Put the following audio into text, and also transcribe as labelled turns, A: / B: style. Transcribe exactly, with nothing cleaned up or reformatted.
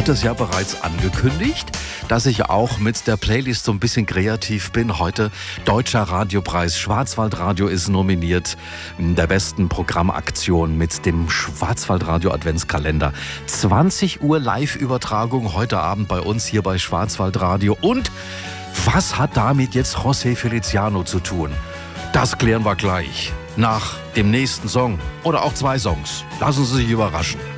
A: das ja bereits angekündigt, dass ich auch mit der Playlist so ein bisschen kreativ bin. Heute Deutscher Radiopreis. Schwarzwaldradio ist nominiert in der besten Programmaktion mit dem Schwarzwaldradio Adventskalender. zwanzig Uhr Live-Übertragung heute Abend bei uns hier bei Schwarzwaldradio. Und was hat damit jetzt José Feliciano zu tun? Das klären wir gleich nach dem nächsten Song oder auch zwei Songs. Lassen Sie sich überraschen.